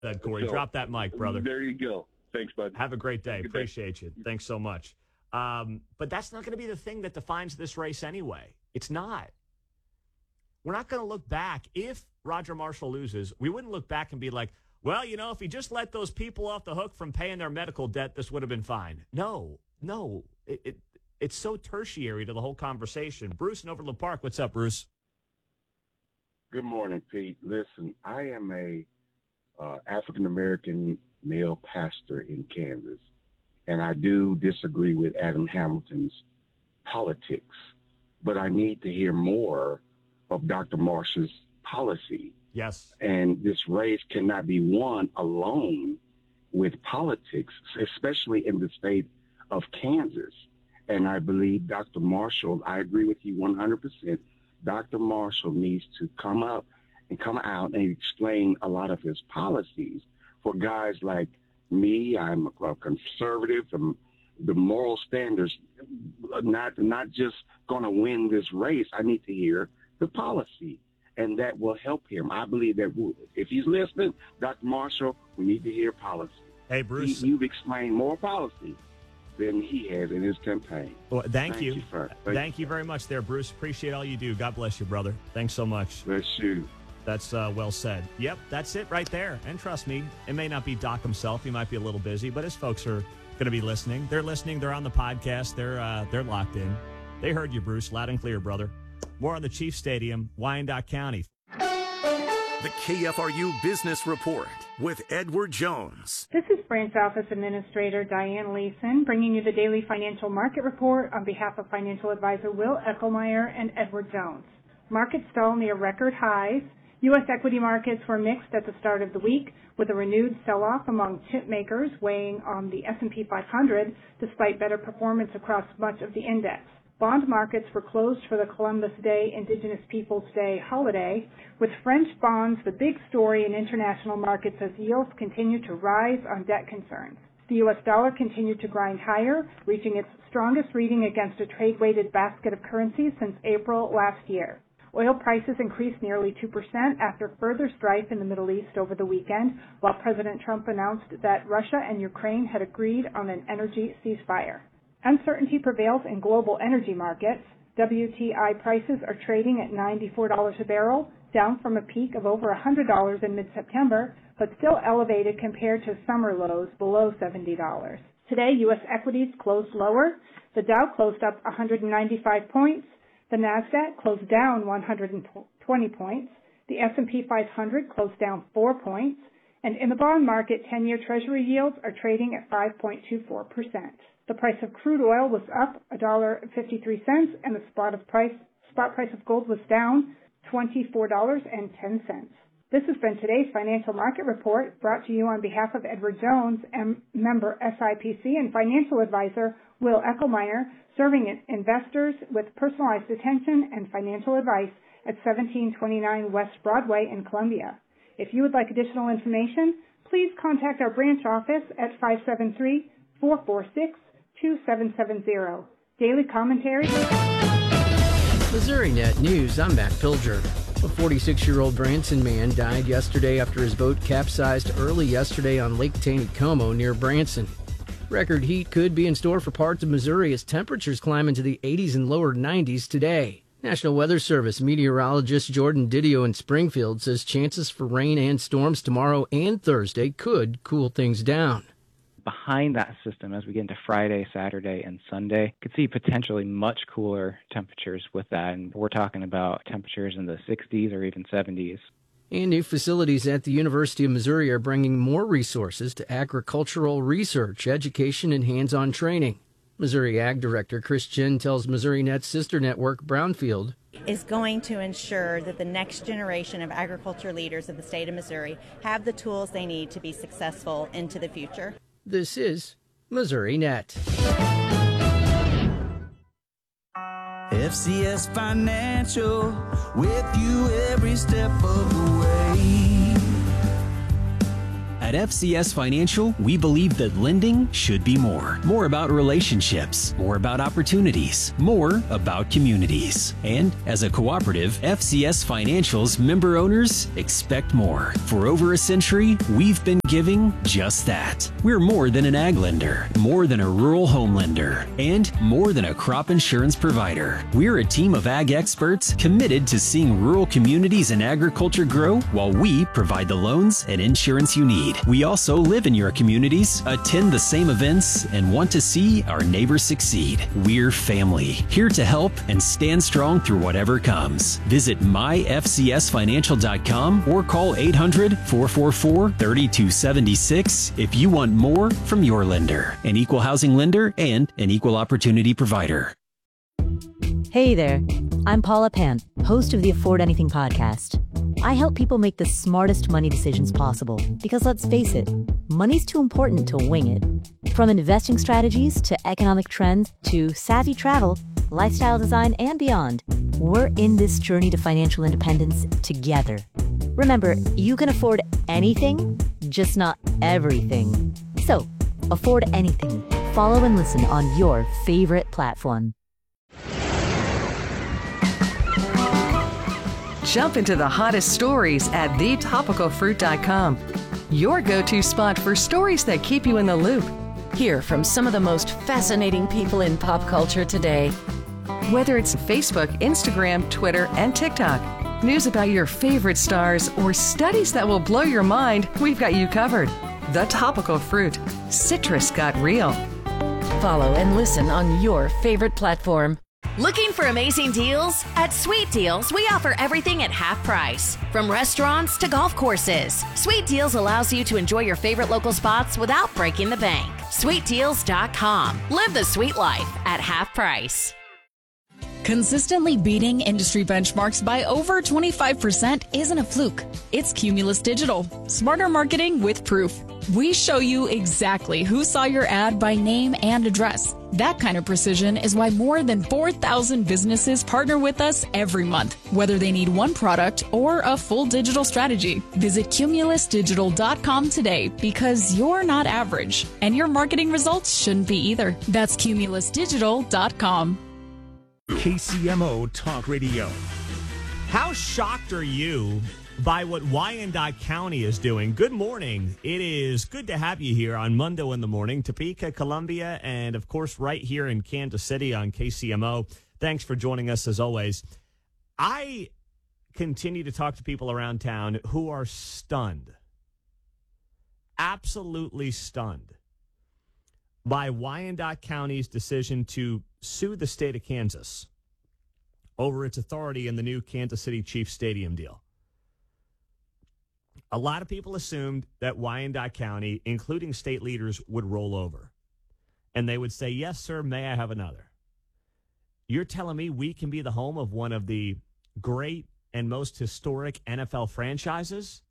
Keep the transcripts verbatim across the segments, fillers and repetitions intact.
That Corey, so, drop that mic, brother. There you go. Thanks, bud. Have a great day. Good Appreciate day. you. Thanks so much. Um, but that's not going to be the thing that defines this race anyway. It's not. We're not going to look back. If Roger Marshall loses, we wouldn't look back and be like, well, you know, if he just let those people off the hook from paying their medical debt, this would have been fine. No, no. It, it It's so tertiary to the whole conversation. Bruce in Overland Park. What's up, Bruce? Good morning, Pete. Listen, I am a uh, African-American male pastor in Kansas, and I do disagree with Adam Hamilton's politics, but I need to hear more of Doctor Marshall's policy. Yes. And this race cannot be won alone with politics, especially in the state of Kansas. And I believe Doctor Marshall, I agree with you one hundred percent. Doctor Marshall needs to come up and come out and explain a lot of his policies for guys like me. I'm a conservative, and the moral standards, not, not just going to win this race. I need to hear the policy, and that will help him. I believe that if he's listening, Doctor Marshall, we need to hear policy. Hey, Bruce. He, you've explained more policy than he has in his campaign. Well, thank, thank you. you for, thank, thank you very much there, Bruce. Appreciate all you do. God bless you, brother. Thanks so much. Bless you. That's uh, well said. Yep, that's it right there. And trust me, it may not be Doc himself. He might be a little busy, but his folks are going to be listening. They're listening. They're on the podcast. They're uh, they're locked in. They heard you, Bruce, loud and clear, brother. More on the Chiefs Stadium, Wyandotte County. The K F R U Business Report with Edward Jones. This is Branch Office Administrator Diane Leeson bringing you the daily financial market report on behalf of financial advisor Will Eckelmeyer and Edward Jones. Markets fell near record highs. U S equity markets were mixed at the start of the week, with a renewed sell-off among chip makers weighing on the S and P five hundred despite better performance across much of the index. Bond markets were closed for the Columbus Day Indigenous Peoples Day holiday, with French bonds the big story in international markets as yields continue to rise on debt concerns. The U S dollar continued to grind higher, reaching its strongest reading against a trade-weighted basket of currencies since April last year. Oil prices increased nearly two percent after further strife in the Middle East over the weekend, while President Trump announced that Russia and Ukraine had agreed on an energy ceasefire. Uncertainty prevails in global energy markets. W T I prices are trading at ninety-four dollars a barrel, down from a peak of over one hundred dollars in mid-September, but still elevated compared to summer lows below seventy dollars. Today, U S equities closed lower. The Dow closed up one hundred ninety-five points. The Nasdaq closed down one hundred twenty points. The S and P five hundred closed down four points. And in the bond market, ten-year Treasury yields are trading at five point two four percent. The price of crude oil was up one dollar and fifty-three cents, and the spot of price spot price of gold was down twenty-four dollars and ten cents. This has been today's financial market report, brought to you on behalf of Edward Jones, and member S I P C, and financial advisor Will Eckelmeyer, serving investors with personalized attention and financial advice at seventeen twenty-nine West Broadway in Columbia. If you would like additional information, please contact our branch office at five seven three, four four six, two seven seven zero. Daily commentary. Missouri Net News, I'm Matt Pilger. A forty-six-year-old Branson man died yesterday after his boat capsized early yesterday on Lake Taneycomo near Branson. Record heat could be in store for parts of Missouri as temperatures climb into the eighties and lower nineties today. National Weather Service meteorologist Jordan Didio in Springfield says chances for rain and storms tomorrow and Thursday could cool things down. Behind that system, as we get into Friday, Saturday, and Sunday, could see potentially much cooler temperatures with that. And we're talking about temperatures in the sixties or even seventies. And new facilities at the University of Missouri are bringing more resources to agricultural research, education, and hands-on training. Missouri Ag Director Chris Chin tells Missouri Net's sister network, Brownfield, is going to ensure that the next generation of agriculture leaders of the state of Missouri have the tools they need to be successful into the future. This is Missouri Net. F C S Financial, with you every step of the way. At F C S Financial, we believe that lending should be more. More about relationships, more about opportunities, more about communities. And as a cooperative, F C S Financial's member owners expect more. For over a century, we've been giving just that. We're more than an ag lender, more than a rural home lender, and more than a crop insurance provider. We're a team of ag experts committed to seeing rural communities and agriculture grow while we provide the loans and insurance you need. We also live in your communities, attend the same events, and want to see our neighbors succeed. We're family, here to help and stand strong through whatever comes. Visit my f c s financial dot com or call eight hundred, four four four, three two seven six if you want more from your lender. An equal housing lender and an equal opportunity provider. Hey there, I'm Paula Pant, host of the Afford Anything podcast. I help people make the smartest money decisions possible because, let's face it, money's too important to wing it. From investing strategies to economic trends to savvy travel, lifestyle design, and beyond, we're in this journey to financial independence together. Remember, you can afford anything, just not everything. So, afford anything. Follow and listen on your favorite platform. Jump into the hottest stories at the topical fruit dot com. Your go-to spot for stories that keep you in the loop. Hear from some of the most fascinating people in pop culture today. Whether it's Facebook, Instagram, Twitter, and TikTok, news about your favorite stars, or studies that will blow your mind, we've got you covered. The Topical Fruit. Citrus got real. Follow and listen on your favorite platform. Looking for amazing deals? At Sweet Deals, we offer everything at half price. From restaurants to golf courses, Sweet Deals allows you to enjoy your favorite local spots without breaking the bank. sweet deals dot com. Live the sweet life at half price. Consistently beating industry benchmarks by over twenty-five percent isn't a fluke. It's Cumulus Digital. Smarter marketing with proof. We show you exactly who saw your ad by name and address. That kind of precision is why more than four thousand businesses partner with us every month, whether they need one product or a full digital strategy. Visit cumulus digital dot com today because you're not average, and your marketing results shouldn't be either. That's cumulus digital dot com. K C M O Talk Radio. How shocked are you by what Wyandotte County is doing? Good morning. It is good to have you here on Mundo in the Morning, Topeka, Columbia, and of course right here in Kansas City on K C M O. Thanks for joining us as always. I continue to talk to people around town who are stunned, absolutely stunned by Wyandotte County's decision to sue the state of Kansas over its authority in the new Kansas City Chiefs Stadium deal. A lot of people assumed that Wyandotte County, including state leaders, would roll over. And they would say, yes, sir, may I have another? You're telling me we can be the home of one of the great and most historic N F L franchises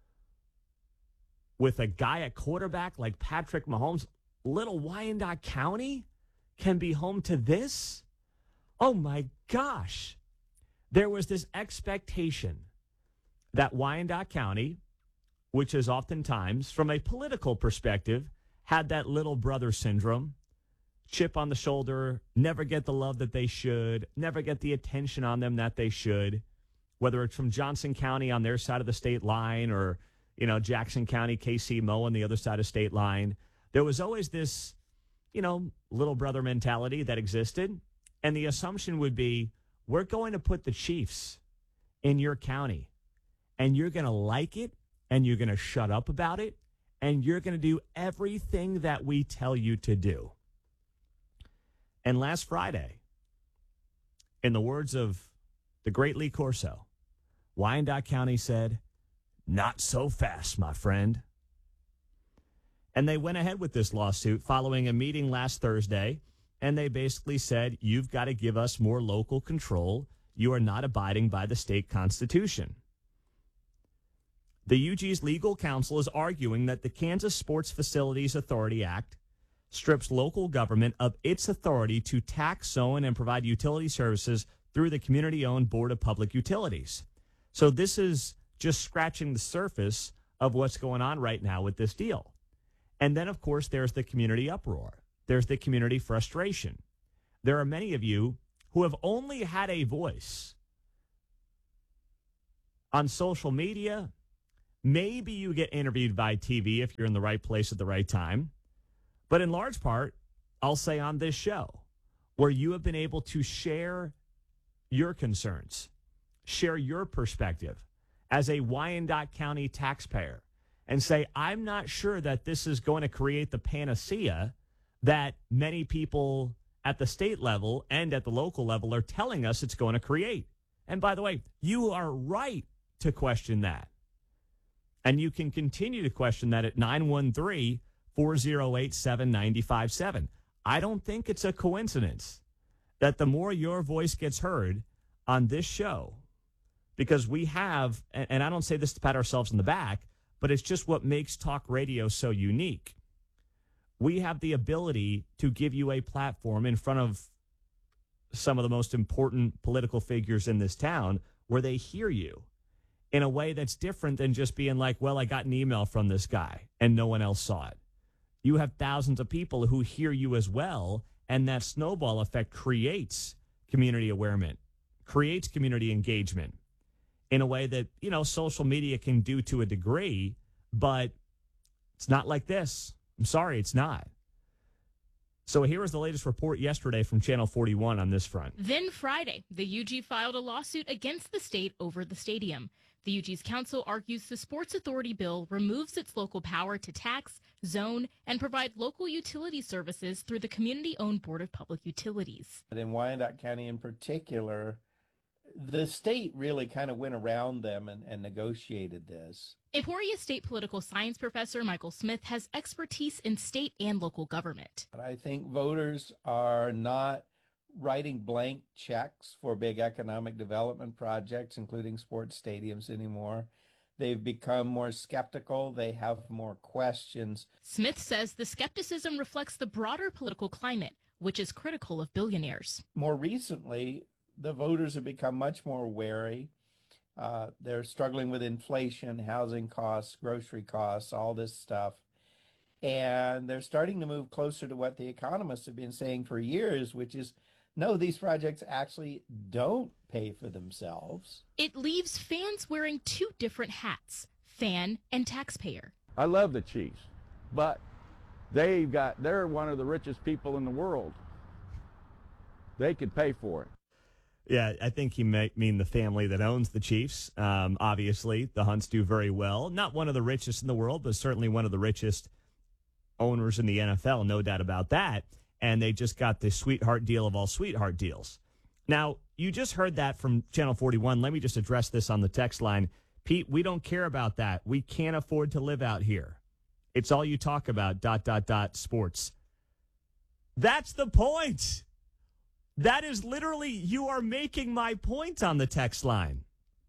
with a guy at quarterback like Patrick Mahomes? Little Wyandotte County can be home to this? Oh, my gosh. There was this expectation that Wyandotte County, which is oftentimes, from a political perspective, had that little brother syndrome, chip on the shoulder, never get the love that they should, never get the attention on them that they should, whether it's from Johnson County on their side of the state line or, you know, Jackson County, K C Mo on the other side of state line. There was always this, you know, little brother mentality that existed. And the assumption would be, we're going to put the Chiefs in your county, and you're going to like it, and you're going to shut up about it, and you're going to do everything that we tell you to do. And last Friday, in the words of the great Lee Corso, Wyandotte County said, not so fast, my friend. And they went ahead with this lawsuit following a meeting last Thursday, and they basically said, you've got to give us more local control. You are not abiding by the state constitution. The U G's legal counsel is arguing that the Kansas Sports Facilities Authority Act strips local government of its authority to tax, zone, and provide utility services through the community-owned Board of Public Utilities. So this is just scratching the surface of what's going on right now with this deal. And then, of course, there's the community uproar. There's the community frustration. There are many of you who have only had a voice on social media. Maybe you get interviewed by T V if you're in the right place at the right time. But in large part, I'll say on this show, where you have been able to share your concerns, share your perspective as a Wyandotte County taxpayer, and say, I'm not sure that this is going to create the panacea that many people at the state level and at the local level are telling us it's going to create. And by the way, you are right to question that. And you can continue to question that at nine one three, four oh eight, seven nine five seven. I don't think it's a coincidence that the more your voice gets heard on this show, because we have, and I don't say this to pat ourselves in the back, but it's just what makes talk radio so unique. We have the ability to give you a platform in front of some of the most important political figures in this town where they hear you in a way that's different than just being like, well, I got an email from this guy and no one else saw it. You have thousands of people who hear you as well, and that snowball effect creates community awareness, creates community engagement in a way that, you know, social media can do to a degree, but it's not like this. I'm sorry, it's not. So here was the latest report yesterday from Channel forty-one on this front. Then Friday, the U G filed a lawsuit against the state over the stadium. The U G's council argues the Sports Authority bill removes its local power to tax, zone, and provide local utility services through the community-owned Board of Public Utilities. In Wyandotte County in particular, the state really kind of went around them and, and negotiated this. Emporia State political science professor Michael Smith has expertise in state and local government. But I think voters are not writing blank checks for big economic development projects, including sports stadiums, anymore. They've become more skeptical. They have more questions. Smith says the skepticism reflects the broader political climate, which is critical of billionaires. More recently, the voters have become much more wary. Uh, they're struggling with inflation, housing costs, grocery costs, all this stuff. And they're starting to move closer to what the economists have been saying for years, which is, no, these projects actually don't pay for themselves. It leaves fans wearing two different hats, fan and taxpayer. I love the Chiefs, but they've got, they're one of the richest people in the world. They could pay for it. Yeah, I think he may mean the family that owns the Chiefs. Um, obviously, the Hunts do very well. Not one of the richest in the world, but certainly one of the richest owners in the N F L, no doubt about that. And they just got the sweetheart deal of all sweetheart deals. Now, you just heard that from Channel forty-one. Let me just address this on the text line. Pete, we don't care about that. We can't afford to live out here. It's all you talk about, dot, dot, dot, sports. That's the point. That is literally, you are making my point on the text line.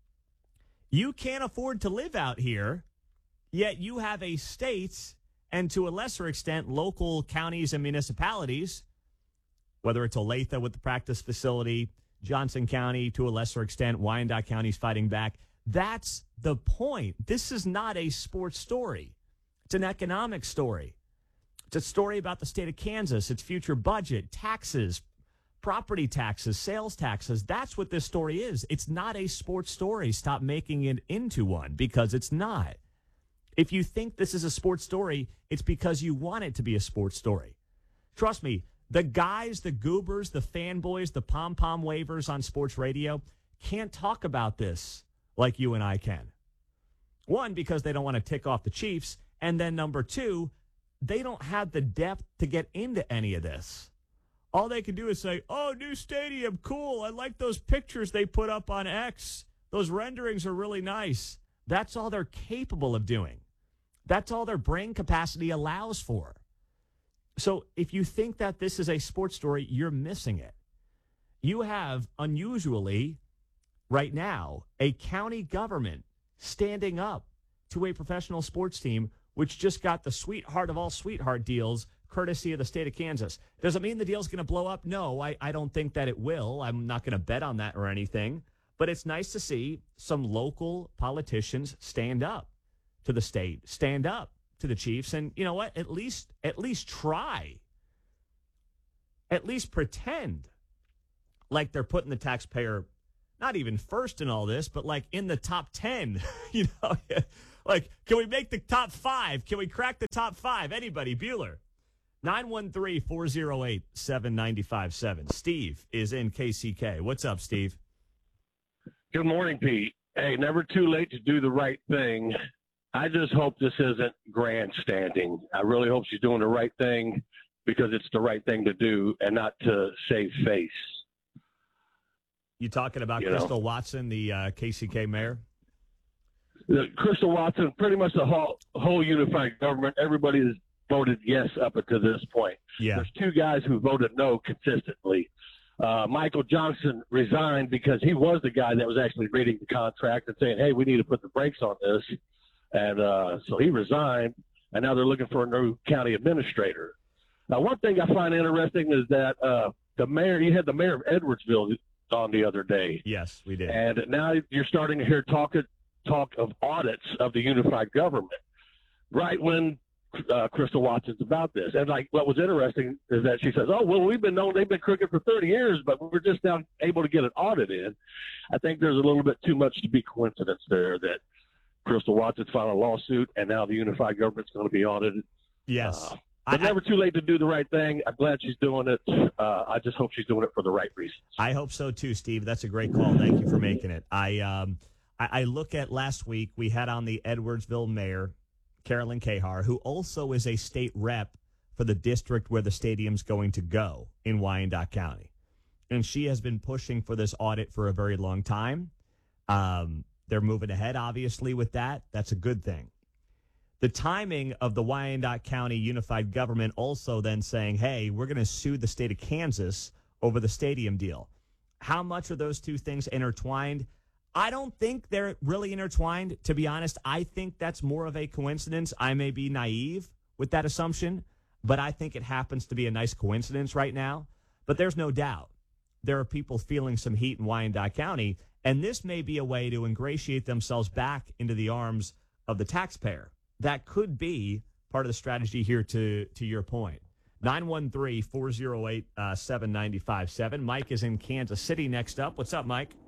You can't afford to live out here, yet you have a state and to a lesser extent, local counties and municipalities, whether it's Olathe with the practice facility, Johnson County, to a lesser extent, Wyandotte County's fighting back. That's the point. This is not a sports story. It's an economic story. It's a story about the state of Kansas, its future budget, taxes, property taxes, sales taxes. That's what this story is. It's not a sports story. Stop making it into one, because it's not. If you think this is a sports story, it's because you want it to be a sports story. Trust me, the guys, the goobers, the fanboys, the pom-pom wavers on sports radio can't talk about this like you and I can. One, because they don't want to tick off the Chiefs. And then number two, they don't have the depth to get into any of this. All they can do is say, oh, new stadium, cool. I like those pictures they put up on X. Those renderings are really nice. That's all they're capable of doing. That's all their brain capacity allows for. So if you think that this is a sports story, you're missing it. You have, unusually, right now, a county government standing up to a professional sports team, which just got the sweetheart of all sweetheart deals, courtesy of the state of Kansas. Does it mean the deal's going to blow up? No, I, I don't think that it will. I'm not going to bet on that or anything. But it's nice to see some local politicians stand up to the state, stand up to the Chiefs, and you know what? At least, at least try. At least pretend like they're putting the taxpayer not even first in all this, but like in the top ten. You know, like, can we make the top five? Can we crack the top five? Anybody? Bueller. nine one three, four oh eight, seven nine five seven. Steve is in K C K. What's up, Steve? Good morning, Pete. Hey, never too late to do the right thing. I just hope this isn't grandstanding. I really hope she's doing the right thing because it's the right thing to do and not to save face. You talking about You Crystal know. Watson, the uh, K C K mayor? The Crystal Watson, pretty much the whole, whole unified government, everybody has voted yes up until this point. Yeah. There's two guys who voted no consistently. Uh, Michael Johnson resigned because he was the guy that was actually reading the contract and saying, hey, we need to put the brakes on this. And uh, so he resigned, and now they're looking for a new county administrator. Now, one thing I find interesting is that uh, the mayor, you had the mayor of Edwardsville on the other day. Yes, we did. And now you're starting to hear talk, talk of audits of the unified government right when uh, Crystal Watson's about this. And like what was interesting is that she says, oh, well, we've been known they've been crooked for thirty years, but we're just now able to get an audit in. I think there's a little bit too much to be coincidence there that Crystal Watson's filed a lawsuit and now the unified government's going to be audited. Yes. Uh, But never too late to do the right thing. I'm glad she's doing it. Uh, I just hope she's doing it for the right reasons. I hope so too, Steve. That's a great call. Thank you for making it. I um, I, I look at last week, we had on the Edwardsville mayor, Carolyn Cahar, who also is a state rep for the district where the stadium's going to go in Wyandotte County. And she has been pushing for this audit for a very long time. Um, they're moving ahead, obviously, with that. That's a good thing. The timing of the Wyandotte County unified government also then saying, hey, we're going to sue the state of Kansas over the stadium deal. How much are those two things intertwined? I don't think they're really intertwined. To be honest, I think that's more of a coincidence. I may be naive with that assumption, but I think it happens to be a nice coincidence right now. But there's no doubt there are people feeling some heat in Wyandotte County, and this may be a way to ingratiate themselves back into the arms of the taxpayer. That could be part of the strategy here to, to your point. nine one three, four oh eight, seven nine five seven. Mike is in Kansas City next up. What's up, Mike?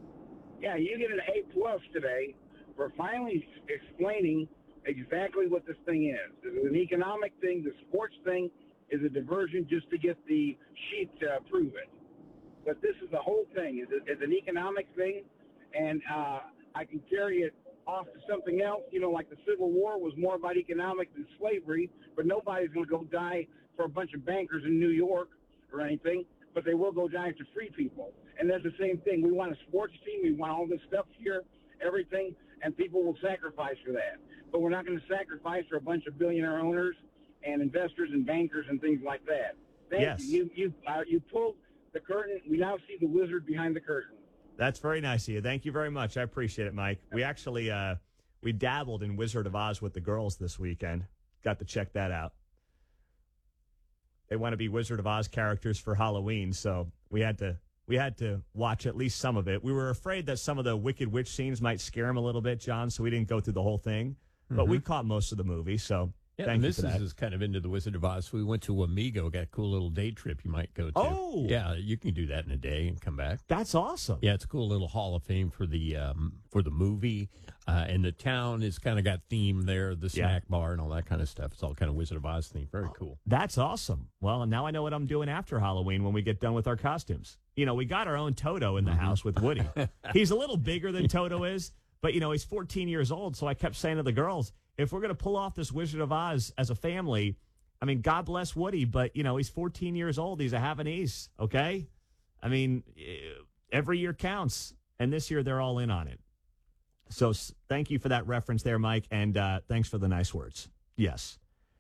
Yeah, you get an A plus today for finally explaining exactly what this thing is. Is it an economic thing? The sports thing is a diversion just to get the sheet to prove it. But this is the whole thing. Is it, it's an economic thing, and uh, I can carry it off to something else. You know, like the Civil War was more about economic than slavery, but nobody's going to go die for a bunch of bankers in New York or anything, but they will go die to free people. And that's the same thing. We want a sports team. We want all this stuff here, everything, and people will sacrifice for that. But we're not going to sacrifice for a bunch of billionaire owners and investors and bankers and things like that. Thank Yes. you. You, you, uh, you pulled the curtain. We now see the wizard behind the curtain. That's very nice of you. Thank you very much. I appreciate it, Mike. We actually uh, we dabbled in Wizard of Oz with the girls this weekend. Got to check that out. They want to be Wizard of Oz characters for Halloween, so we had to we had to watch at least some of it. We were afraid that some of the Wicked Witch scenes might scare them a little bit, John, so we didn't go through the whole thing. But we caught most of the movie, so Yeah, thank the you for missus that. is kind of into the Wizard of Oz. So we went to Wamego, got a cool little day trip you might go to. Oh! Yeah, you can do that in a day and come back. That's awesome. Yeah, it's a cool little Hall of Fame for the um, for the movie. Uh, and the town has kind of got theme there, the Yeah. snack bar and all that kind of stuff. It's all kind of Wizard of Oz theme. Very cool. That's awesome. Well, now I know what I'm doing after Halloween when we get done with our costumes. You know, we got our own Toto in the house with Woody. He's a little bigger than Toto is, but, you know, he's fourteen years old. So I kept saying to the girls, if we're going to pull off this Wizard of Oz as a family, I mean, God bless Woody, but, you know, he's fourteen years old. He's a Havanese, okay? I mean, eh, every year counts, and this year they're all in on it. So s- thank you for that reference there, Mike, and uh, thanks for the nice words. Yes.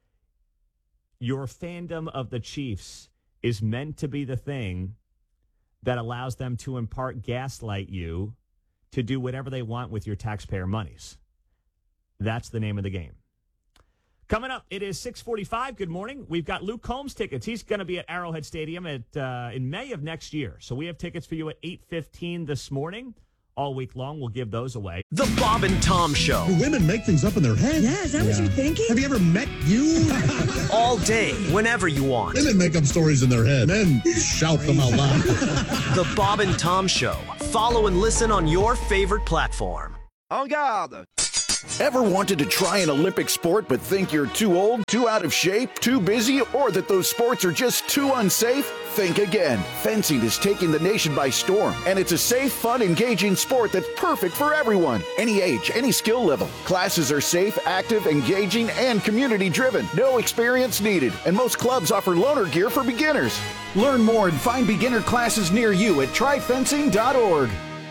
Your fandom of the Chiefs is meant to be the thing that allows them to impart gaslight you to do whatever they want with your taxpayer monies. That's the name of the game. Coming up, it is six forty-five. Good morning. We've got Luke Combs tickets. He's going to be at Arrowhead Stadium at uh, in May of next year. So we have tickets for you at eight fifteen this morning. all week long. We'll give those away. The Bob and Tom Show. Do women make things up in their head? Yeah, is that yeah. what you're thinking? Have you ever met you? All day, whenever you want. Women make up stories in their head. Men shout them out loud. The Bob and Tom Show. Follow and listen on your favorite platform. En garde. Ever wanted to try an Olympic sport but think you're too old, too out of shape, too busy, or that those sports are just too unsafe? Think again. Fencing is taking the nation by storm, and it's a safe, fun, engaging sport that's perfect for everyone. Any age, any skill level. Classes are safe, active, engaging, and community-driven. No experience needed, and most clubs offer loaner gear for beginners. Learn more and find beginner classes near you at try fencing dot org.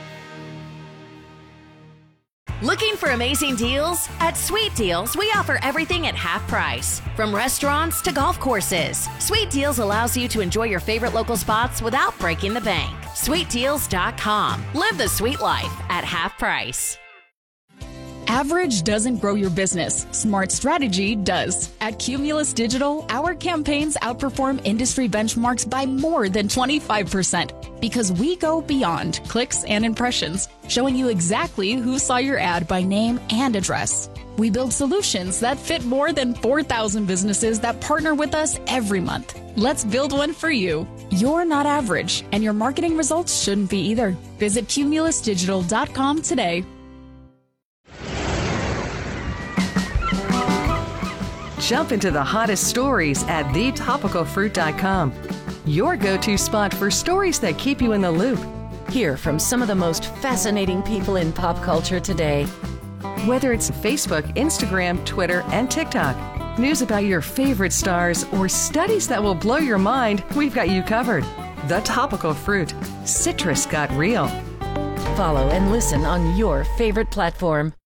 Looking for amazing deals? At Sweet Deals, we offer everything at half price. From restaurants to golf courses, Sweet Deals allows you to enjoy your favorite local spots without breaking the bank. sweet deals dot com. Live the sweet life at half price. Average doesn't grow your business. Smart strategy does. At Cumulus Digital, our campaigns outperform industry benchmarks by more than twenty-five percent because we go beyond clicks and impressions, showing you exactly who saw your ad by name and address. We build solutions that fit more than four thousand businesses that partner with us every month. Let's build one for you. You're not average, and your marketing results shouldn't be either. Visit cumulus digital dot com today. Jump into the hottest stories at the topical fruit dot com. Your go-to spot for stories that keep you in the loop. Hear from some of the most fascinating people in pop culture today. Whether it's Facebook, Instagram, Twitter, and TikTok, news about your favorite stars, or studies that will blow your mind, we've got you covered. The Topical Fruit. Citrus got real. Follow and listen on your favorite platform.